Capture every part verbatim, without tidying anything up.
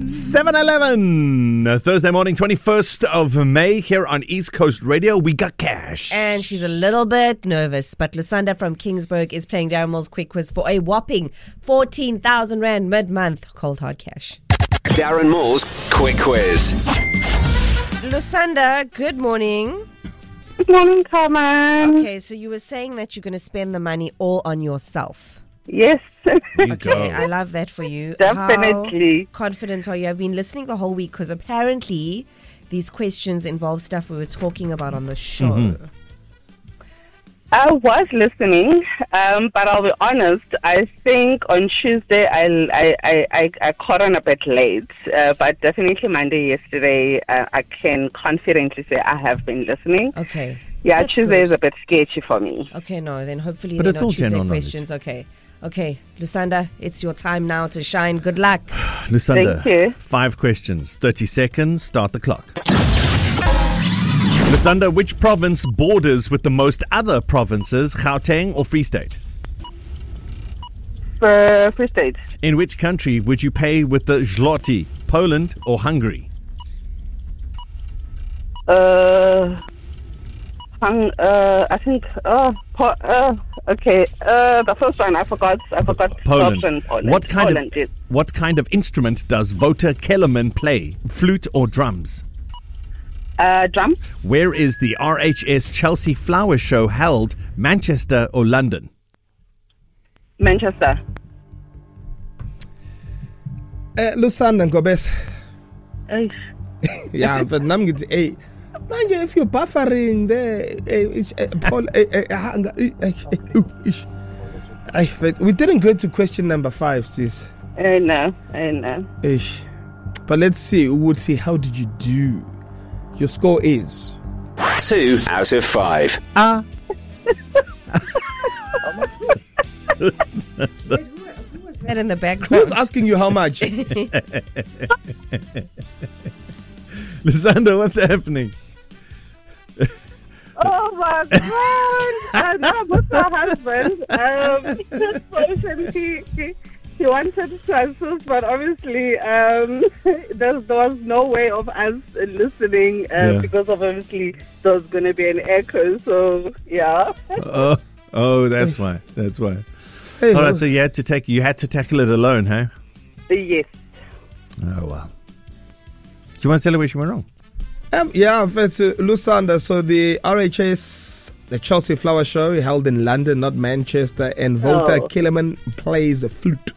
seven eleven, Thursday morning, twenty-first of May, here on East Coast Radio. We got cash. And she's a little bit nervous, but Lusanda from Kingsburg is playing Darren Moore's Quick Quiz for a whopping fourteen thousand Rand mid-month cold hard cash. Darren Moore's Quick Quiz. Lusanda, good morning. Good morning, Carmen. Okay, so you were saying that you're going to spend the money all on yourself. Yes. You Okay, go. I love that for you. Definitely. How confident are you? I've been listening the whole week because apparently these questions involve stuff we were talking about on the show. Mm-hmm. I was listening, um, but I'll be honest, I think on Tuesday I, I, I, I, I caught on a bit late, uh, but definitely Monday, yesterday, uh, I can confidently say I have been listening. Okay. Yeah, That's Tuesday good. is a bit sketchy for me. Okay, no, then hopefully But they're it's not all Tuesday general knowledge. questions. Okay. Okay, Lusanda, it's your time now to shine. Good luck. Lusanda, Thank you. five questions, thirty seconds, start the clock. Lusanda, which province borders with the most other provinces, Gauteng or Free State? Uh, Free State. In which country would you pay with the zloty, Poland or Hungary? Uh, hung, uh, I think, uh, po- uh, okay, uh, the first one, I forgot, I forgot. Poland. Option, Poland. What kind Poland, of yes. what kind of instrument does Wouter Kellerman play? Flute or drums? Uh, drum, Where is the R H S Chelsea Flower Show held? Manchester or London? Manchester. Eh Lusanda Ngobes. Eish. Yeah, but nam ngithi hey manje if you're buffering there eh, it's, eh, Paul eh, eh, hanga, eh, eh, eh, ooh, ish. Ay, but we didn't go to question number five, sis. I know, I know. Ish. But let's see, we would see how did you do. Your score is Two out of five. Ah. That in the background. who's asking you how much? Lusanda, what's happening? Oh my God! I know with my husband. Um, this person, he, he, he wanted to assist, but obviously um, there, there was no way of us listening uh, Yeah. because of obviously there was going to be an echo. So yeah. Oh, oh, that's why. That's why. Hey, All how- right, so you had to take you had to tackle it alone, huh? Yes. Oh wow. Do you want to tell her where she went wrong? Um, yeah, but uh, Lusanda, so the R H S, the Chelsea Flower Show, held in London, not Manchester, and Wouter Oh. Kellerman plays a flute.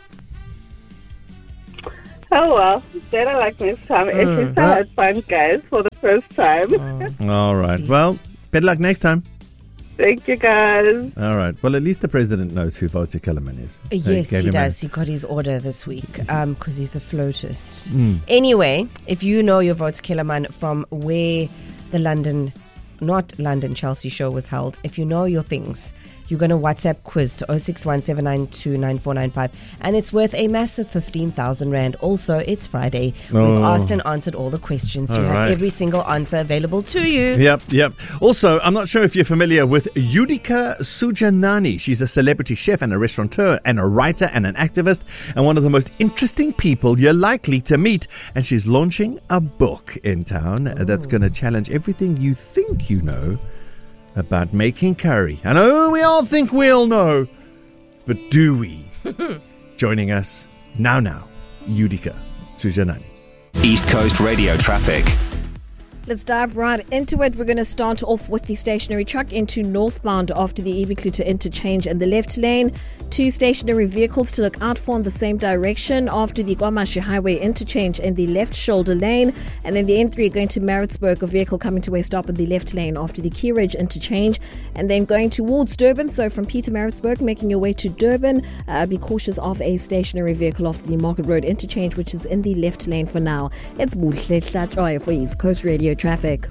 Oh well, better like next time. At least I had fun, guys, for the first time. All right. Please. Well, better luck next time. Thank you, guys. All right. Well, at least the president knows who Wouter Kellerman is. They Yes, gave he him a- does. He got his order this week um, because he's a flautist. Anyway, if you know your Wouter Kellerman from where the London, not London Chelsea show was held, if you know your things, you're going to WhatsApp quiz to oh six one seven nine two nine four nine five, and it's worth a massive fifteen thousand Rand. Also, it's Friday. We've Oh. asked and answered all the questions. You All have right. every single answer available to you. Yep, yep. Also, I'm not sure if you're familiar with Yudika Sujanani. She's a celebrity chef and a restaurateur and a writer and an activist and one of the most interesting people you're likely to meet. And she's launching a book in town that's going to challenge everything you think you know about making curry. I know we all think we all know, but do we? Joining us now, now, Yudika Sujanani. East Coast Radio traffic. Let's dive right into it. We're going to start off with the stationary truck into northbound after the Ibikluta interchange in the left lane. Two stationary vehicles to look out for in the same direction after the Guamashi Highway interchange in the left shoulder lane. And then the N three going to Maritzburg, a vehicle coming to a stop in the left lane after the Key Ridge interchange. And then going towards Durban, so from Peter Maritzburg, making your way to Durban, uh, be cautious of a stationary vehicle off the Market Road interchange, which is in the left lane for now. It's Buhle Hlatshwayo for East Coast Radio Traffic.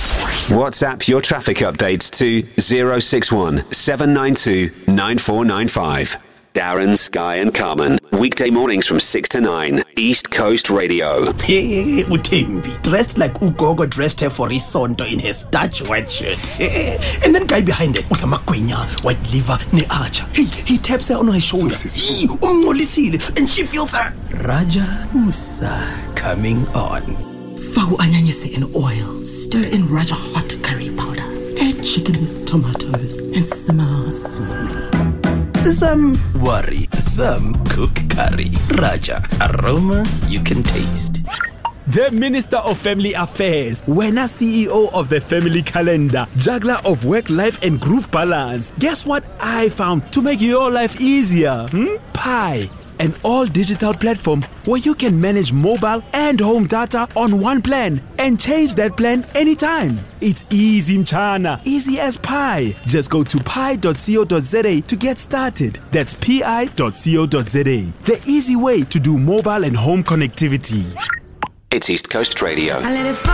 WhatsApp your traffic updates to zero six one seven nine two nine four nine five. Darren, Sky and Carmen. Weekday mornings from six to nine. East Coast Radio. Hey, Utembi, dressed like Ugogo dressed her for Isonto in his Dutch white shirt. And then guy behind it, Usamagwinya, white liver, ne archer. Hey, he taps her on her shoulder. Ee, umngolisile, and she feels her. Raja Musa. coming on. Fau anyanyese in oil, stir in Raja hot curry powder, add chicken, tomatoes, and simmer slowly. Some worry, some cook curry. Raja, aroma you can taste. The Minister of Family Affairs, Wena C E O of the Family Calendar, juggler of work life and group balance. Guess what I found to make your life easier? Hmm? Pi, an all-digital platform where you can manage mobile and home data on one plan and change that plan anytime. It's easy, mchana, easy as pie. Just go to pi dot co dot za to get started. That's pi dot co dot za. The easy way to do mobile and home connectivity. It's East Coast Radio.